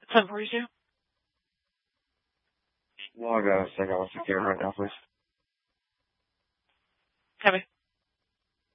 1042. Well, I got a second. I'll take care right now, please. Copy.